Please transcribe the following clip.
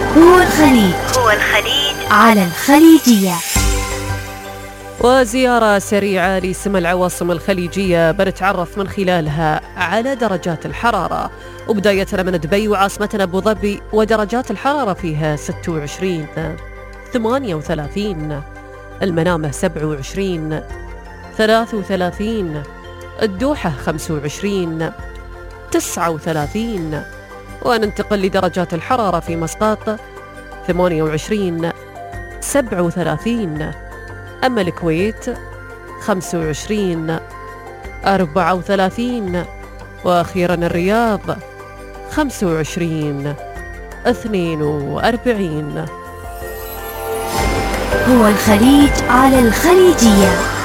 هو الخليج على الخليجية. وزيارة سريعة لسم العواصم الخليجية بنتعرف من خلالها على درجات الحرارة، وبداية من دبي وعاصمتنا أبو ظبي ودرجات الحرارة فيها 26 38، المنامة 27 33، الدوحة 25 39، وننتقل لدرجات الحرارة في مسقط 28 37، أما الكويت 25 34، وأخيرا الرياض 25 42. هو الخليج على الخليجية.